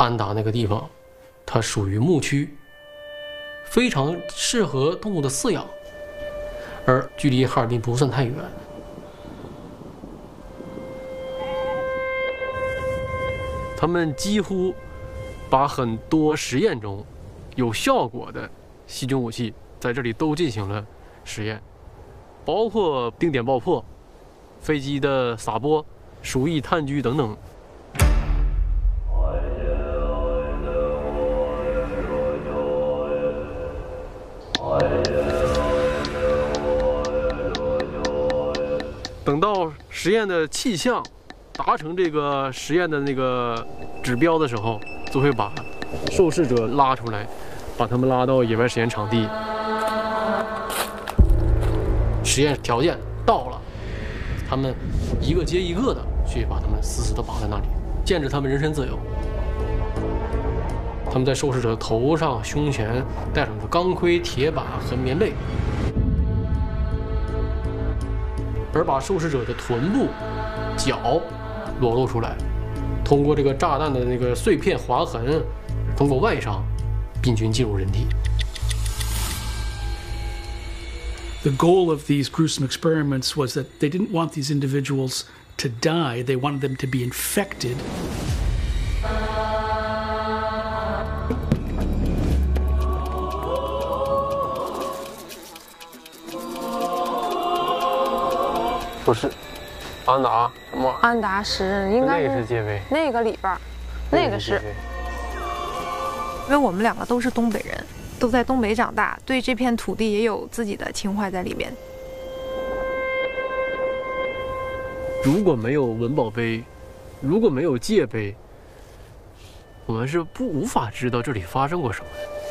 安达那个地方，它属于牧区，非常适合动物的饲养，而距离哈尔滨不算太远。他们几乎把很多实验中有效果的细菌武器在这里都进行了实验，包括定点爆破、飞机的撒播、鼠疫炭疽等等。等到实验的气象达成这个实验的那个指标的时候，就会把受试者拉出来，把他们拉到野外实验场地。实验条件到了，他们一个接一个的去把他们死死地绑在那里，限制他们人身自由。他们在受试者头上、胸前戴上钢盔、铁板和棉被，而把受试者的臀部、脚裸露出来，通过这个炸弹的那个碎片划痕，通过外伤，病菌进入人体。 The goal of these gruesome experiments was that they didn't want these individuals to die, they wanted them to be infected. 不是，安达什么？ 安达10应该那个是界碑， 那个里边，那个是。因为我们两个都是东北人，都在东北长大，对这片土地也有自己的情怀在里面。 如果没有文保碑，如果没有界碑，我们是无法知道这里发生过什么的。